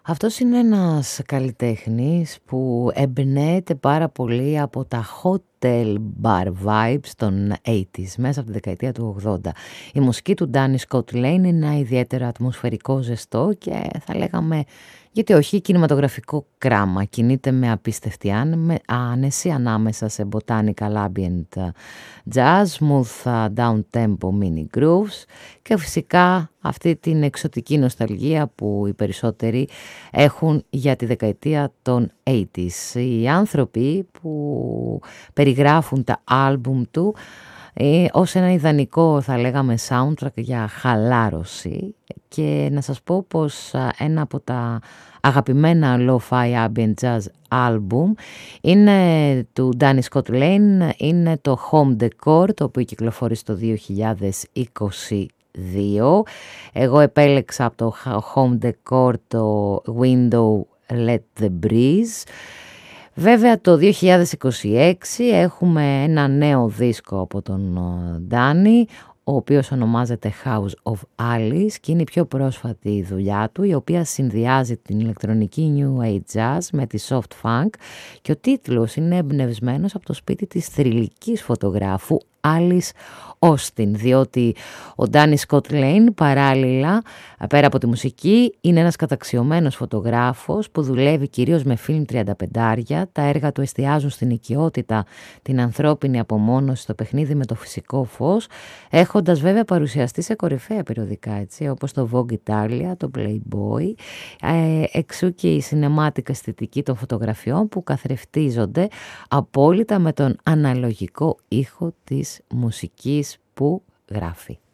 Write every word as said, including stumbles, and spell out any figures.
Αυτός είναι ένας καλλιτέχνης που εμπνέεται πάρα πολύ από τα hotel bar vibes των ογδόντα, μέσα από τη δεκαετία του ογδόντα. Η μουσική του Danny Scott Lane είναι ένα ιδιαίτερα ατμοσφαιρικό, ζεστό και θα λέγαμε, γιατί όχι, κινηματογραφικό κράμα. Κινείται με απίστευτη άνεση ανάμεσα σε botanical ambient jazz, smooth down-tempo mini grooves και φυσικά αυτή την εξωτική νοσταλγία που οι περισσότεροι έχουν για τη δεκαετία των ογδόντα. Οι άνθρωποι που περιγράφουν τα άλμπουμ του ε, ως ένα ιδανικό, θα λέγαμε, soundtrack για χαλάρωση, και να σας πω πως ένα από τα αγαπημένα lo-fi ambient jazz album είναι του Danny Scott Lane, είναι το Home Decor, το οποίο κυκλοφορεί το δύο χιλιάδες είκοσι δύο. Εγώ επέλεξα από το Home Decor το Window Let the Breeze. Βέβαια το δύο χιλιάδες είκοσι έξι έχουμε ένα νέο δίσκο από τον Danny, ο οποίος ονομάζεται House of Alice και είναι η πιο πρόσφατη δουλειά του, η οποία συνδυάζει την ηλεκτρονική New Age Jazz με τη Soft Funk, και ο τίτλος είναι εμπνευσμένος από το σπίτι της θρυλικής φωτογράφου Alice Austin, διότι ο Danny Scott Lane παράλληλα, πέρα από τη μουσική, είναι ένας καταξιωμένος φωτογράφος που δουλεύει κυρίως με φιλμ τριανταπεντάρια. Τα έργα του εστιάζουν στην οικειότητα, την ανθρώπινη απομόνωση, το παιχνίδι με το φυσικό φως, έχοντας βέβαια παρουσιαστεί σε κορυφαία περιοδικά, έτσι, όπως το Vogue Italia, το Playboy, ε, εξού και η cinematic αισθητική των φωτογραφιών που καθρεφτίζονται απόλυτα με τον αναλογικό ήχο της μουσικής που γράφει.